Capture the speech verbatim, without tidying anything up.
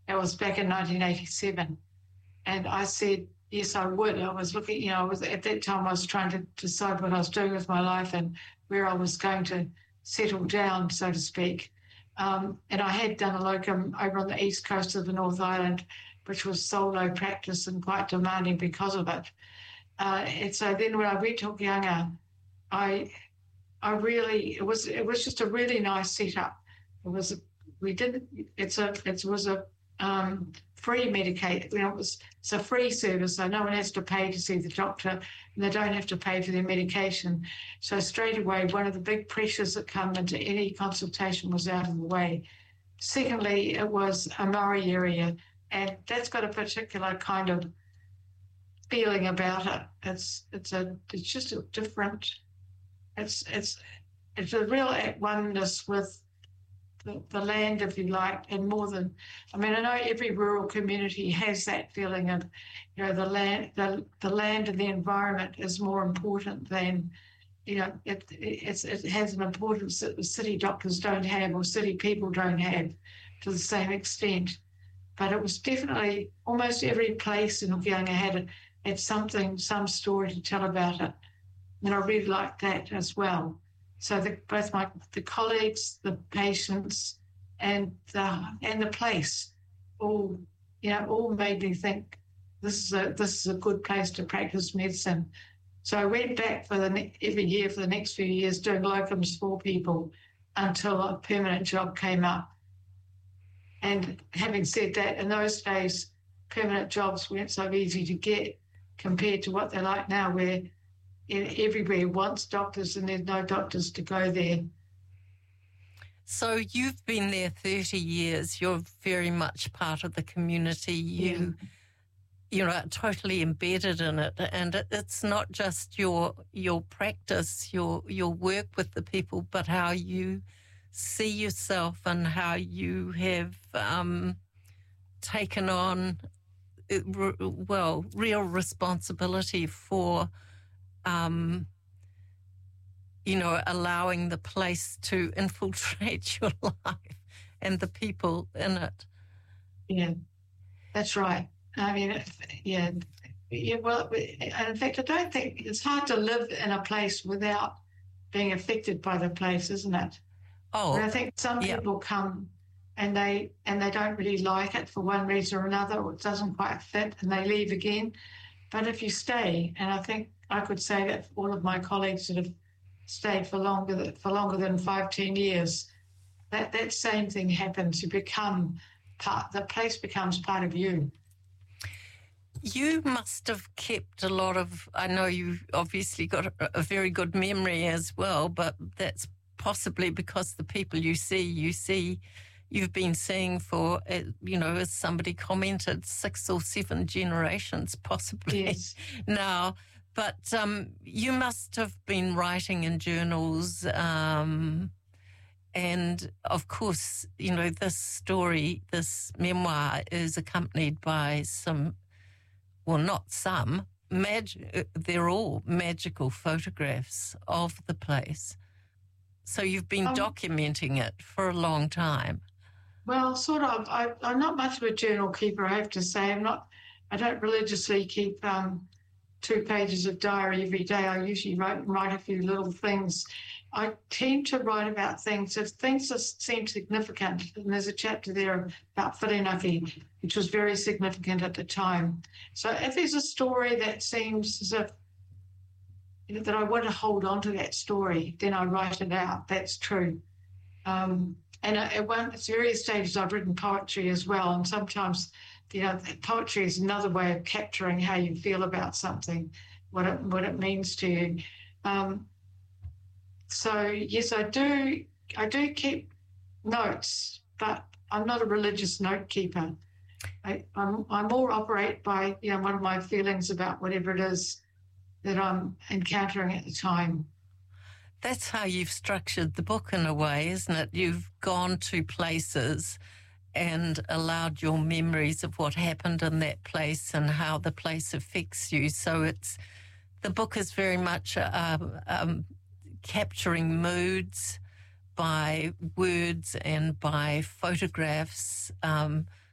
That was back in nineteen eighty-seven. And I said, yes, I would. I was looking, you know, I was at that time I was trying to decide what I was doing with my life and where I was going to settle down, so to speak. Um, and I had done a locum over on the east coast of the North Island, which was solo practice and quite demanding because of it. Uh, and so then when I went to Hokianga, I, I really it was it was just a really nice setup. It was a, we didn't it's a it was a um, free Medicaid. You know, it was it's a free service, so no one has to pay to see the doctor, and they don't have to pay for their medication. So straight away, one of the big pressures that come into any consultation was out of the way. Secondly, it was a Maori area, and that's got a particular kind of feeling about it. It's it's a it's just a different. It's it's it's a real at oneness with the, the land, if you like, and more than. I mean, I know every rural community has that feeling of, you know, the land, the the land and the environment is more important than, you know, it it's, it has an importance that the city doctors don't have or city people don't have to the same extent. But it was definitely almost every place in Hokianga had a, had something, some story to tell about it. And I really liked that as well. So the, both my the colleagues, the patients, and the and the place, all you know, all made me think this is a this is a good place to practice medicine. So I went back for the every year for the next few years doing locums for people until a permanent job came up. And having said that, in those days, permanent jobs weren't so easy to get compared to what they're like now, where everywhere wants doctors and there's no doctors to go there. So you've been there thirty years. You're very much part of the community. You, yeah. You're totally embedded in it, and it, it's not just your your practice, your your work with the people, but how you see yourself and how you have um, taken on, well, real responsibility for. Um, you know, allowing the place to infiltrate your life and the people in it. Yeah, that's right. I mean, yeah, yeah. Well, in fact, I don't think it's hard to live in a place without being affected by the place, isn't it? Oh, and I think some yeah. people come and they and they don't really like it for one reason or another, or it doesn't quite fit, and they leave again. But if you stay, and I think I could say that for all of my colleagues that have stayed for longer for longer than five, ten years, that, that same thing happens. You become part, the place becomes part of you. You must have kept a lot of, I know you've obviously got a, a very good memory as well, but that's possibly because the people you see, you see, you've been seeing for, uh, you know, as somebody commented, six or seven generations possibly yes. now. But um, you must have been writing in journals. Um, and, of course, you know, this story, this memoir is accompanied by some, well, not some, mag- they're all magical photographs of the place. So you've been um, documenting it for a long time. Well, sort of. I, I'm not much of a journal keeper, I have to say. I'm not, I don't religiously keep um, two pages of diary every day. I usually write, write a few little things. I tend to write about things, if things that seem significant, and there's a chapter there about Whirinaki, which was very significant at the time. So if there's a story that seems as if you know, that I want to hold on to that story, then I write it out. That's true. Um, and at one, at various stages, I've written poetry as well, and sometimes you know, poetry is another way of capturing how you feel about something, what it what it means to you. Um, so yes, I do. I do keep notes, but I'm not a religious note keeper. I, I'm I more operate by you know one of my feelings about whatever it is that I'm encountering at the time. That's how you've structured the book in a way, isn't it? You've gone to places and allowed your memories of what happened in that place and how the place affects you. So it's the book is very much uh, um, capturing moods by words and by photographs, um,